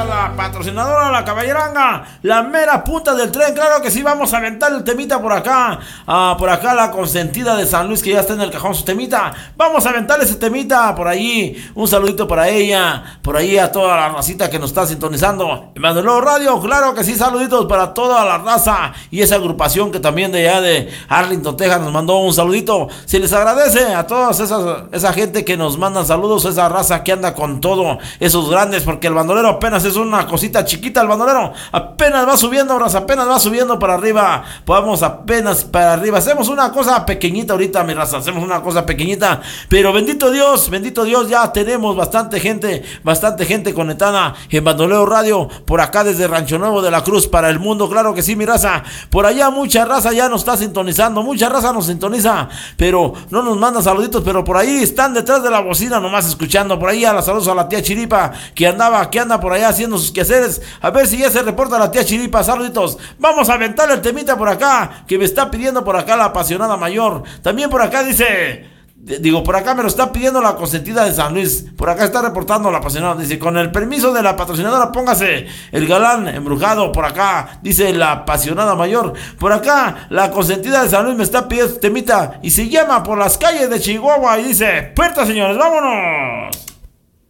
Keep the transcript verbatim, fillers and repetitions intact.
para la patrocinadora, la caballeranga, la mera punta del tren. Claro que sí, vamos a aventar el temita por acá. Ah, por acá la consentida de San Luis, que ya está en el cajón su temita. Vamos a aventar ese temita por ahí. Un saludito para ella, por ahí a toda la racita que nos está sintonizando. Emanuel Radio, claro que sí, saluditos para toda la raza y esa agrupación que también de allá de Arlington, Texas nos mandó un saludito. Se les agradece a toda esa, esa gente que nos manda saludos, esa raza que anda con todo, esos grandes, porque el bandolero apenas es una cosita chiquita, el bandolero apenas va subiendo, raza, apenas va subiendo para arriba, vamos apenas para arriba, hacemos una cosa pequeñita ahorita, mi raza, hacemos una cosa pequeñita, pero bendito Dios, bendito Dios, ya tenemos bastante gente, bastante gente conectada en Bandolero Radio, por acá desde Rancho Nuevo de la Cruz para el mundo, claro que sí, mi raza, por allá mucha raza ya nos está sintonizando, mucha raza nos sintoniza, pero no nos manda saluditos, pero por ahí están detrás de la bocina nomás escuchando, por ahí a la saludos a la tía Chiripa, que andaba, que anda por allá haciendo sus quehaceres, a ver si ya se reporta la tía Chiripa, saluditos, vamos a aventar el temita por acá, que me está pidiendo por acá la apasionada mayor, también por acá dice... Digo, por acá me lo está pidiendo la consentida de San Luis. Por acá está reportando la apasionada. Dice, con el permiso de la patrocinadora, póngase el galán embrujado. Por acá, dice la apasionada mayor. Por acá, la consentida de San Luis me está pidiendo temita. Y se llama Por las calles de Chihuahua. Y dice, puerta señores, vámonos.